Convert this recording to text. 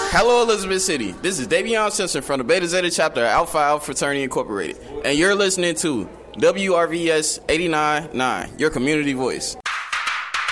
Hello, Elizabeth City. This is Davion Simpson from the Beta Zeta chapter of Alpha Alpha Fraternity Incorporated, and you're listening to WRVS 89.9, your community voice.